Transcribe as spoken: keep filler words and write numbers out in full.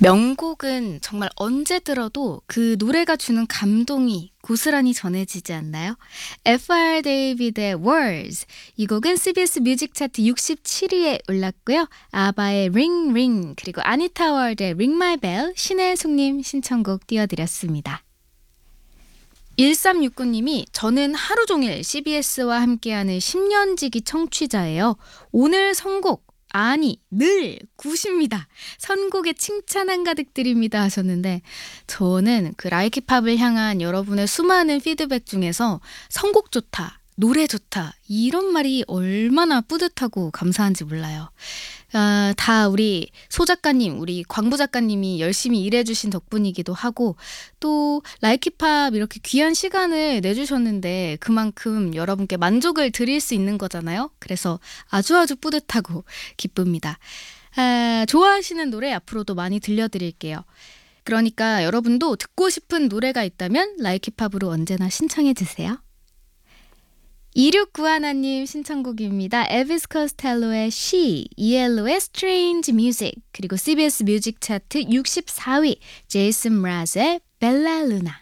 명곡은 정말 언제 들어도 그 노래가 주는 감동이 고스란히 전해지지 않나요? 에프 알 데이비드의 Words. 이 곡은 씨비에스 뮤직 차트 육십칠 위에 올랐고요. 아바의 Ring Ring 그리고 아니타 월드의 Ring My Bell 신혜숙님 신청곡 띄워드렸습니다. 일삼육구 님이 저는 하루 종일 씨비에스와 함께하는 십 년지기 청취자예요. 오늘 선곡 아니 늘 굿입니다. 선곡에 칭찬 한가득 드립니다 하셨는데 저는 그 라이키팝을 향한 여러분의 수많은 피드백 중에서 선곡 좋다, 노래 좋다 이런 말이 얼마나 뿌듯하고 감사한지 몰라요. 아, 다 우리 소 작가님, 우리 광부 작가님이 열심히 일해주신 덕분이기도 하고 또 라이키팝 이렇게 귀한 시간을 내주셨는데 그만큼 여러분께 만족을 드릴 수 있는 거잖아요. 그래서 아주 아주 뿌듯하고 기쁩니다. 아, 좋아하시는 노래 앞으로도 많이 들려드릴게요. 그러니까 여러분도 듣고 싶은 노래가 있다면 라이키팝으로 언제나 신청해주세요. 이육구일 님 신청곡입니다. 엘비스 코스텔로의 She, 이엘로의 Strange Music, 그리고 씨비에스 뮤직 차트 육십사 위 제이슨 브라즈의 벨라 루나.